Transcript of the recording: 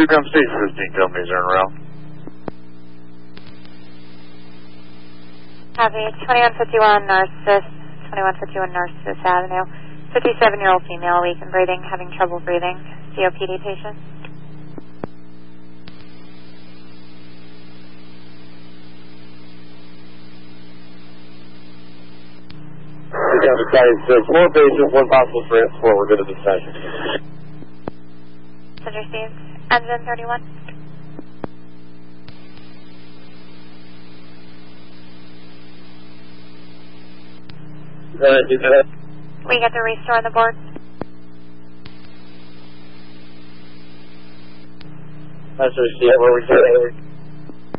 Graham Street, 15 kilometers in route. Copy, 2151 Narcissus, 2151 Narcissus Avenue. 57-year-old female, weak and breathing, having trouble breathing. COPD patient. Four patients, one possible transport. We're good at this session. Received. Engine 31. We get the restore on the board. That's what we see. Where we